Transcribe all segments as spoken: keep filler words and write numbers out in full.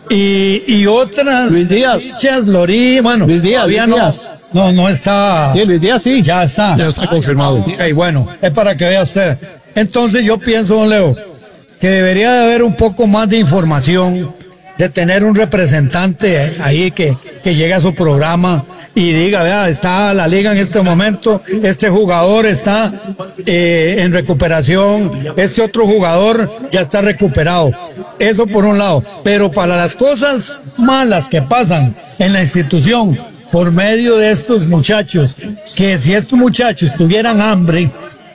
y, y otras Luis Díaz, fichas, Lorí, bueno, Luis Díaz, todavía Luis no, Díaz. no, no está. Sí, Luis Díaz sí. Ya está. Ya está confirmado. Ok, bueno, es para que vea usted. Entonces yo pienso, don Leo, que debería de haber un poco más de información, de tener un representante ahí que, que llegue a su programa y diga, vea, está la liga en este momento, este jugador está eh, en recuperación, este otro jugador ya está recuperado. Eso por un lado. Pero para las cosas malas que pasan en la institución, por medio de estos muchachos, que si estos muchachos tuvieran hambre,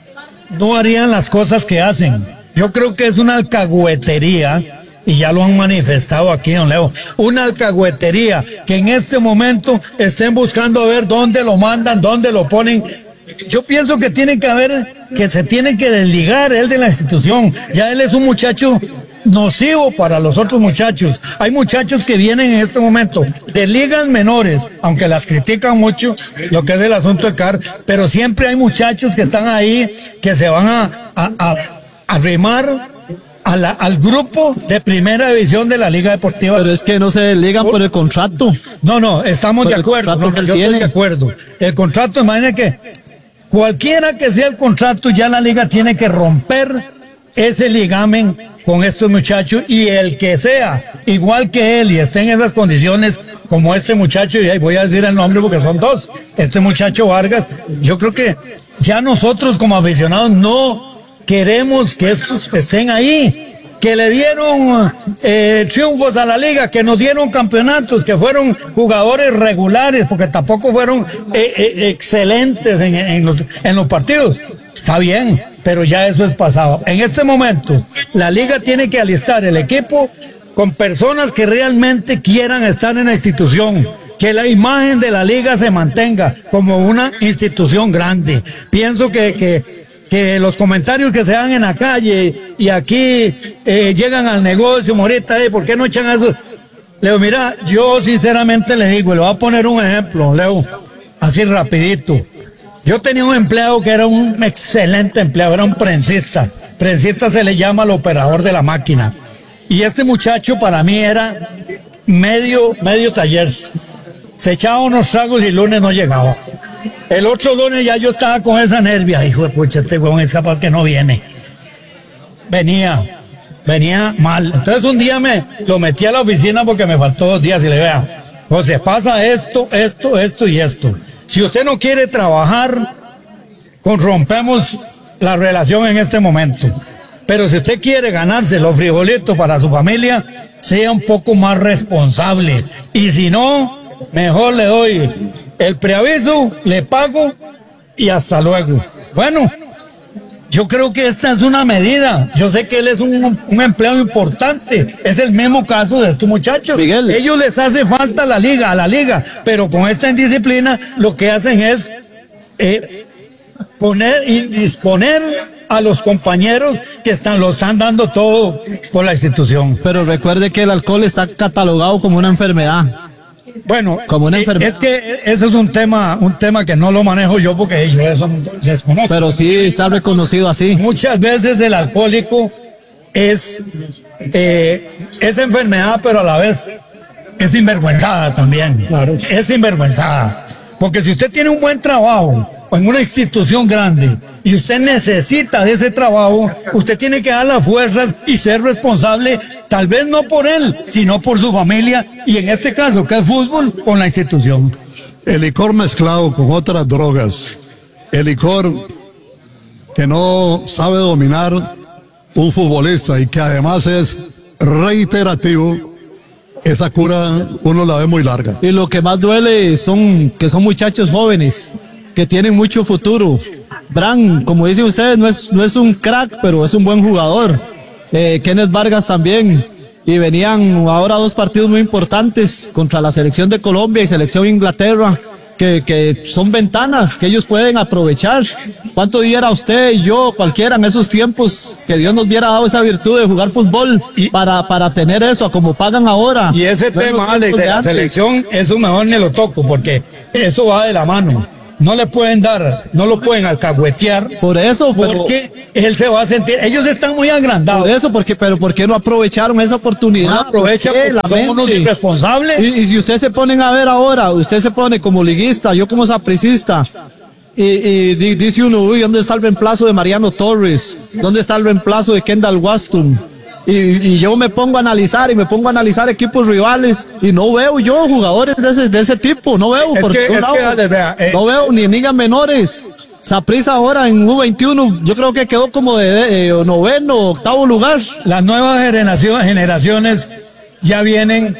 no harían las cosas que hacen. Yo creo que es una alcahuetería, y ya lo han manifestado aquí, don Leo, una alcahuetería que en este momento estén buscando a ver dónde lo mandan, dónde lo ponen. Yo pienso que tiene que haber, que se tiene que desligar él de la institución. Ya él es un muchacho nocivo para los otros muchachos. Hay muchachos que vienen en este momento de ligas menores, aunque las critican mucho, lo que es el asunto de C A R, pero siempre hay muchachos que están ahí, que se van a, a, a, a arrimar A la, al grupo de primera división de la Liga Deportiva. Pero es que no se desligan por el contrato. No, no, estamos Por de el acuerdo. contrato que él Yo estoy tiene. de acuerdo. El contrato, imagínate que cualquiera que sea el contrato, ya la liga tiene que romper ese ligamen con estos muchachos, y el que sea igual que él y esté en esas condiciones, como este muchacho, y ahí voy a decir el nombre porque son dos, este muchacho Vargas, yo creo que ya nosotros como aficionados no queremos que estos estén ahí, que le dieron eh, triunfos a la liga, que nos dieron campeonatos, que fueron jugadores regulares, porque tampoco fueron eh, eh, excelentes en, en, los, en los partidos. Está bien, pero ya eso es pasado. En este momento, la liga tiene que alistar el equipo con personas que realmente quieran estar en la institución, que la imagen de la liga se mantenga como una institución grande. Pienso que... que que los comentarios que se dan en la calle y aquí eh, llegan al negocio, morita, eh, ¿por qué no echan eso? Leo, mira, yo sinceramente le digo, le voy a poner un ejemplo, Leo, así rapidito. Yo tenía un empleado que era un excelente empleado, era un prensista. Prensista se le llama al operador de la máquina. Y este muchacho para mí era medio, medio taller. Se echaba unos tragos y el lunes no llegaba. El otro lunes ya yo estaba con esa nervia. Hijo de pucha, este huevón es capaz que no viene. Venía, venía mal. Entonces un día me lo metí a la oficina porque me faltó dos días y le vea, José, pasa esto, esto, esto y esto. Si usted no quiere trabajar, con rompemos la relación en este momento. Pero si usted quiere ganarse los frijolitos para su familia, sea un poco más responsable. Y si no, mejor le doy el preaviso, le pago y hasta luego. Bueno, yo creo que esta es una medida. Yo sé que él es un, un empleado importante. Es el mismo caso de estos muchachos. Miguel. Ellos les hace falta a la liga, a la liga, pero con esta indisciplina lo que hacen es eh, poner y disponer a los compañeros que están, lo están dando todo por la institución. Pero recuerde que el alcohol está catalogado como una enfermedad. Bueno, Como una eh, enfermedad. es que eso es un tema, un tema que no lo manejo yo porque yo eso desconozco. Pero sí está reconocido así. Muchas veces el alcohólico es, eh, es enfermedad, pero a la vez es sinvergüenzada también. Claro. Es sinvergüenzada. Porque si usted tiene un buen trabajo en una institución grande y usted necesita de ese trabajo, usted tiene que dar las fuerzas y ser responsable, tal vez no por él, sino por su familia, y en este caso, que es fútbol, con la institución. El licor mezclado con otras drogas, el licor que no sabe dominar un futbolista y que además es reiterativo, esa cura uno la ve muy larga. Y lo que más duele son que son muchachos jóvenes que tienen mucho futuro. Bran, como dicen ustedes, no es, no es un crack, pero es un buen jugador. Eh, Kenneth Vargas también. Y venían ahora dos partidos muy importantes contra la selección de Colombia y selección de Inglaterra, que, que son ventanas que ellos pueden aprovechar. ¿Cuánto diera usted y yo, cualquiera, en esos tiempos, que Dios nos hubiera dado esa virtud de jugar fútbol Y- para, para tener eso, a como pagan ahora? Y ese No en los tema, Alex, tiempos de la antes. selección, eso mejor ni lo toco, porque eso va de la mano. no le pueden dar, no lo pueden alcahuetear. Por eso, pero, porque él se va a sentir, ellos están muy agrandados. por eso, porque, pero ¿por qué no aprovecharon esa oportunidad? No aprovechan ¿Por qué? porque son unos irresponsables. Y, y si ustedes se ponen a ver ahora, usted se pone como liguista, yo como sapricista, y, y di- dice uno, uy, ¿dónde está el reemplazo de Mariano Torres? ¿Dónde está el reemplazo de Kendall Waston? Y, y yo me pongo a analizar y me pongo a analizar equipos rivales y no veo yo jugadores de ese, de ese tipo, no veo. Es por que- ningún es lado. que, dale, vea, eh, no veo ni en ligas menores. Saprissa ahora en U veintiuno, yo creo que quedó como de, de, eh, noveno, octavo lugar. Las nuevas generaciones, generaciones ya vienen,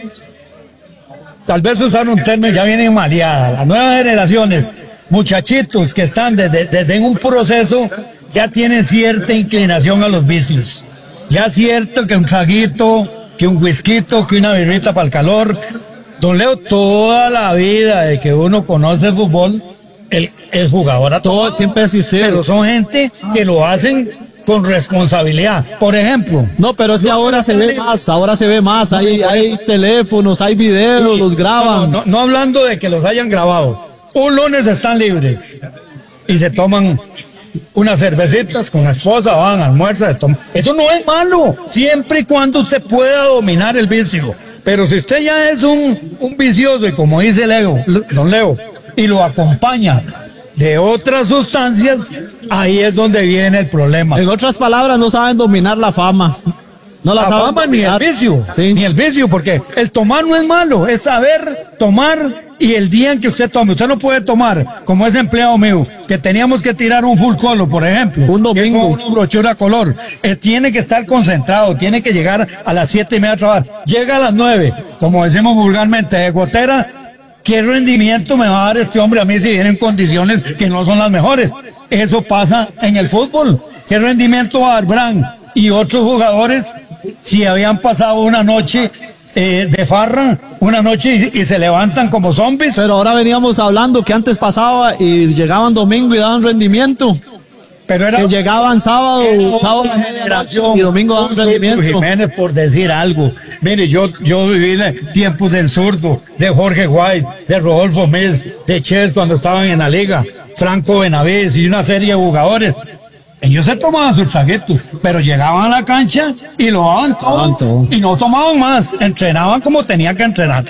tal vez usar un término, ya vienen maleadas. Las nuevas generaciones, muchachitos que están desde, desde en un proceso, ya tienen cierta inclinación a los vicios. Ya es cierto que un traguito, que un whisky, que una birrita para el calor. Don Leo, toda la vida de que uno conoce el fútbol, el, el jugador ha Todo tomado. siempre ha existido. Pero son gente que lo hacen con responsabilidad. Por ejemplo, No, pero es que ahora se ve más, ahora se ve más, hay, hay teléfonos, hay videos, sí, los graban. No, no, no hablando de que los hayan grabado. Un lunes están libres y se toman unas cervecitas con la esposa, van, almuerzan, se toman. Eso no es malo, siempre y cuando usted pueda dominar el vicio. Pero si usted ya es un, un vicioso y como dice Leo, don Leo, y lo acompaña de otras sustancias, ahí es donde viene el problema. En otras palabras, no saben dominar la fama. No la, La saben fama ni el dominar. vicio, Sí. ni el vicio, porque el tomar no es malo, es saber tomar y el día en que usted tome. Usted no puede tomar, como ese empleado mío, que teníamos que tirar un full color, por ejemplo. Un domingo. Que es una brochura a color. Eh, tiene que estar concentrado, tiene que llegar a las siete y media a trabajar. Llega a las nueve, como decimos vulgarmente, de gotera. ¿Qué rendimiento me va a dar este hombre a mí si viene en condiciones que no son las mejores? Eso pasa en el fútbol. ¿Qué rendimiento va a dar Bran y otros jugadores si habían pasado una noche eh, de farra, una noche y, y se levantan como zombies? Pero ahora veníamos hablando que antes pasaba y llegaban domingo y daban rendimiento. Pero era Que llegaban sábado, era sábado otra a medianoche generación. y domingo daban Un Zurdo rendimiento. Jiménez, por decir algo. Mire, yo, yo viví de tiempos del zurdo, de Jorge White, de Rodolfo Mills, de Ches cuando estaban en la liga, Franco Benavides y una serie de jugadores. Ellos se tomaban sus traguitos, pero llegaban a la cancha y lo daban todo. Daban todo. Y no tomaban más, entrenaban como tenían que entrenar.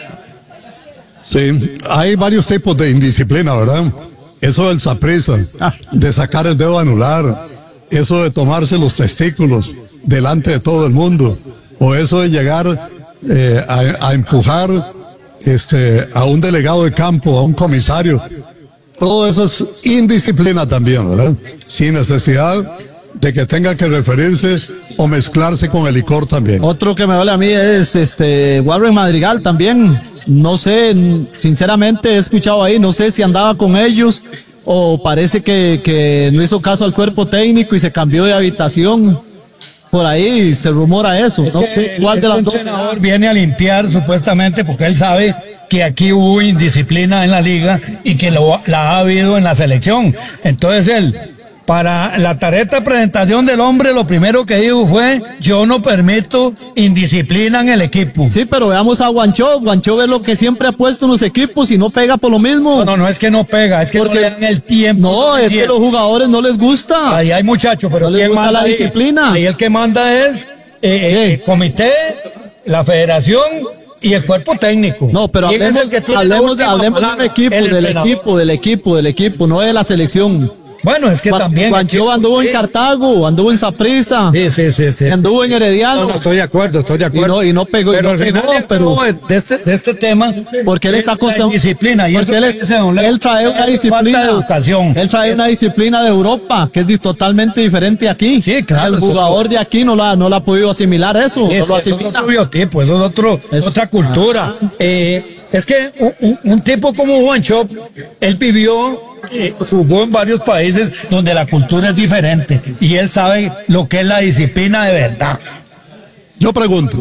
Sí, hay varios tipos de indisciplina, ¿verdad? Eso del saprissa, Ah. de sacar el dedo anular, eso de tomarse los testículos delante de todo el mundo, o eso de llegar eh, a, a empujar este, a un delegado de campo, a un comisario. Todo eso es indisciplina también, ¿verdad? Sin necesidad de que tenga que referirse o mezclarse con el licor también. Otro que me vale a mí es este Warren Madrigal también. No sé, n- sinceramente he escuchado ahí, no sé si andaba con ellos o parece que, que no hizo caso al cuerpo técnico y se cambió de habitación. Por ahí se rumora eso. No sé cuál de Este las dos. entrenador viene a limpiar supuestamente porque él sabe que aquí hubo indisciplina en la liga y que lo, la ha habido en la selección. Entonces él, para la tarjeta de presentación del hombre, lo primero que dijo fue: yo no permito indisciplina en el equipo. Sí, pero veamos a Guancho. Guancho es lo que siempre ha puesto en los equipos y no pega por lo mismo. No, no, no es que no pega, es que Porque- no le dan el tiempo. No, es que suficiente. los jugadores no les gusta. Ahí hay muchachos, pero No les ¿quién gusta manda la ahí? disciplina. Ahí el que manda es eh, eh, el comité, la federación y el cuerpo técnico. No, pero ¿Quién es hablemos, el que tiene la hablemos, de, última hablemos del palabra? equipo, El del entrenador. equipo, del equipo, del equipo, no de la selección. Bueno, es que Guan- también. Guancho anduvo en Cartago, anduvo en Saprissa, Sí, sí, sí, sí. anduvo en Herediano. No, no, estoy de acuerdo, estoy de acuerdo. Y no- y no pegó- y Pero no al final pegó, y al pero- cabo de, de este, de este tema. Porque él es está la consta- disciplina. Y porque eso él, que es- dice don Leo, él trae una es disciplina. Falta de educación. Él trae una disciplina de Europa, que es di- totalmente diferente aquí. Sí, claro, El eso- jugador de aquí no la, no la ha podido asimilar eso. Sí, no eso, lo eso es asimila. otro biotipo, eso es otro, Es- otra cultura. Eh, es que un, un- un tipo como Juancho, él vivió, eh, jugó en varios países donde la cultura es diferente y él sabe lo que es la disciplina de verdad. Yo pregunto,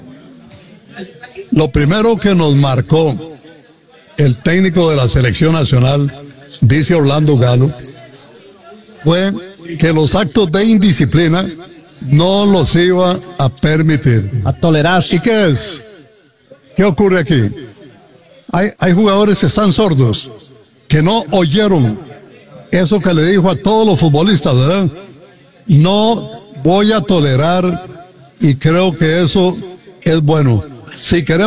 lo primero que nos marcó el técnico de la selección nacional, dice Orlando Galo, fue que los actos de indisciplina no los iba a permitir. A tolerar. ¿Y qué es? ¿Qué ocurre aquí? Hay, hay jugadores que están sordos que no oyeron eso que le dijo a todos los futbolistas, ¿verdad? No voy a tolerar, y creo que eso es bueno. Si queremos